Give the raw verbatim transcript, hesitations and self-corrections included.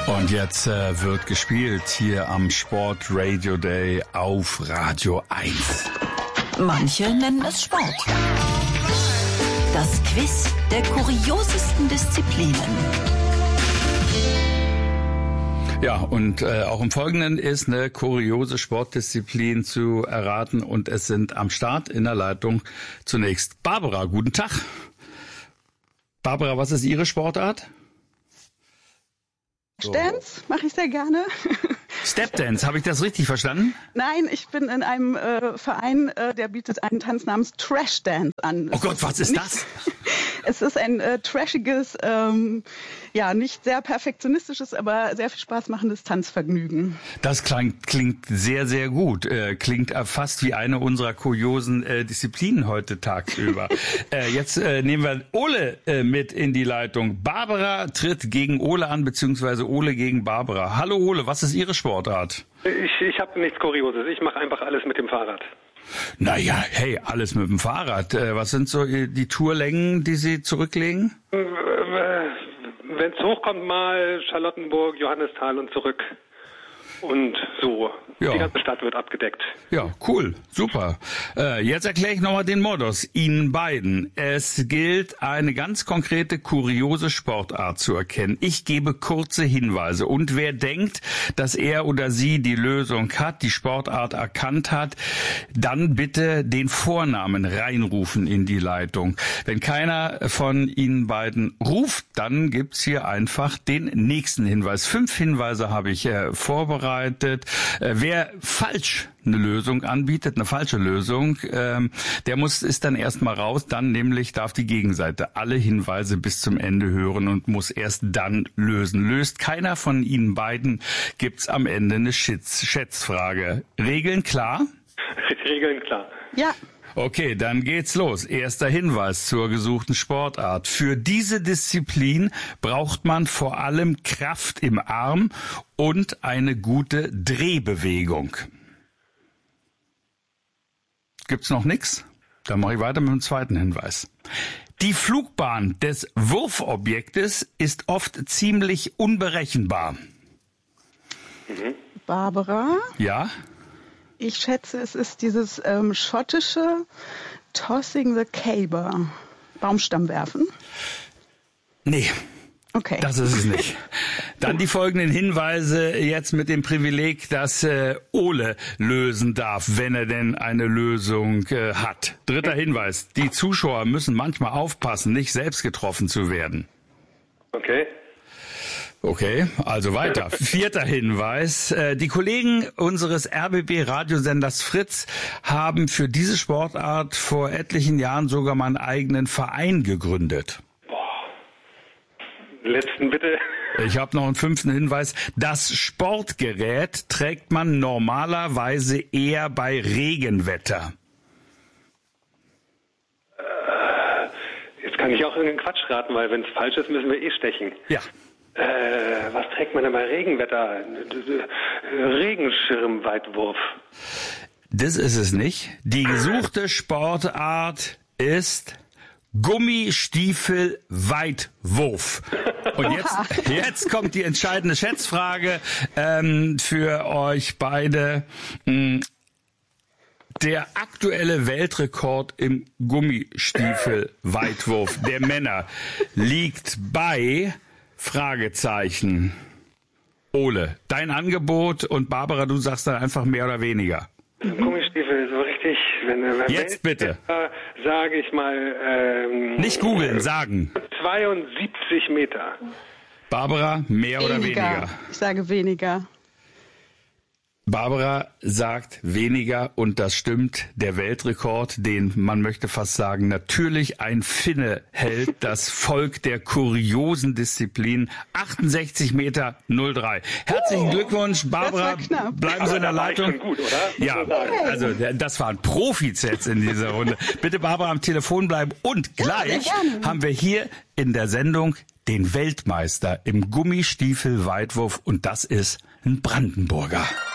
Und jetzt äh, wird gespielt hier am Sport Radio Day auf Radio eins. Manche nennen es Sport. Das Quiz der kuriosesten Disziplinen. Ja, und äh, auch im Folgenden ist eine kuriose Sportdisziplin zu erraten. Und es sind am Start in der Leitung zunächst Barbara. Guten Tag. Barbara, was ist Ihre Sportart? Dance mache ich sehr gerne. Stepdance, habe ich das richtig verstanden? Nein, ich bin in einem äh, Verein, äh, der bietet einen Tanz namens Trash Dance an. Oh Gott, was ist das? Es ist ein äh, trashiges, ähm, ja, nicht sehr perfektionistisches, aber sehr viel Spaß machendes Tanzvergnügen. Das klingt, klingt sehr, sehr gut. Äh, klingt fast wie eine unserer kuriosen äh, Disziplinen heute tagsüber. äh, jetzt äh, nehmen wir Ole äh, mit in die Leitung. Barbara tritt gegen Ole an, beziehungsweise Ole gegen Barbara. Hallo Ole, was ist Ihre Sportart? Ich, ich habe nichts Kurioses. Ich mache einfach alles mit dem Fahrrad. Naja, hey, alles mit dem Fahrrad. Äh, was sind so die Tourlängen, die Sie zurücklegen? Wenn es hochkommt, mal Charlottenburg, Johannisthal und zurück. Und so. Ja. Die ganze Stadt wird abgedeckt. Ja, cool, super. Äh, jetzt erkläre ich nochmal den Modus Ihnen beiden. Es gilt, eine ganz konkrete, kuriose Sportart zu erkennen. Ich gebe kurze Hinweise. Und wer denkt, dass er oder sie die Lösung hat, die Sportart erkannt hat, dann bitte den Vornamen reinrufen in die Leitung. Wenn keiner von Ihnen beiden ruft, dann gibt's hier einfach den nächsten Hinweis. Fünf Hinweise habe ich äh, vorbereitet. Äh, wer falsch eine Lösung anbietet, eine falsche Lösung, ähm, der muss ist dann erstmal raus, dann nämlich darf die Gegenseite alle Hinweise bis zum Ende hören und muss erst dann lösen. Löst keiner von Ihnen beiden, gibt's am Ende eine Schätz- Schätzfrage. Regeln klar? Regeln klar. Ja. Okay, dann geht's los. Erster Hinweis zur gesuchten Sportart. Für diese Disziplin braucht man vor allem Kraft im Arm und eine gute Drehbewegung. Gibt's noch nix? Dann mache ich weiter mit dem zweiten Hinweis. Die Flugbahn des Wurfobjektes ist oft ziemlich unberechenbar. Mhm. Barbara? Ja? Ich schätze, es ist dieses ähm, schottische Tossing the Caber. Baumstamm werfen? Nee. Okay. Das ist es nicht. Dann die folgenden Hinweise jetzt mit dem Privileg, dass äh, Ole lösen darf, wenn er denn eine Lösung äh, hat. Dritter Hinweis. Die Zuschauer müssen manchmal aufpassen, nicht selbst getroffen zu werden. Okay. Okay, also weiter. Vierter Hinweis. Äh, die Kollegen unseres R B B-Radiosenders Fritz haben für diese Sportart vor etlichen Jahren sogar mal einen eigenen Verein gegründet. Letzten bitte. Ich habe noch einen fünften Hinweis. Das Sportgerät trägt man normalerweise eher bei Regenwetter. Äh, jetzt kann ich auch irgendeinen Quatsch raten, weil wenn es falsch ist, müssen wir eh stechen. Ja. Äh, was trägt man denn bei Regenwetter? Regenschirmweitwurf. Das ist es nicht. Die gesuchte Sportart ist Gummistiefel-Weitwurf. Und jetzt, jetzt kommt die entscheidende Schätzfrage ähm, für euch beide. Der aktuelle Weltrekord im Gummistiefel-Weitwurf der Männer liegt bei Fragezeichen. Ole, dein Angebot und Barbara, du sagst dann einfach mehr oder weniger. Gummistiefel, so richtig. Wenn, wenn Jetzt bitte. Äh, sage ich mal. Ähm, Nicht googeln, sagen. zweiundsiebzig Meter. Barbara, mehr oder weniger? Ich sage weniger. Barbara sagt weniger und das stimmt. Der Weltrekord, den man möchte fast sagen, natürlich ein Finne hält, das Volk der kuriosen Disziplin, achtundsechzig Meter null drei. Herzlichen Glückwunsch, Barbara. Bleiben Sie in der Leitung. Schon gut, oder? Ja, also das waren Profis jetzt in dieser Runde. Bitte Barbara am Telefon bleiben und gleich ja, haben wir hier in der Sendung den Weltmeister im Gummistiefel-Weitwurf und das ist ein Brandenburger.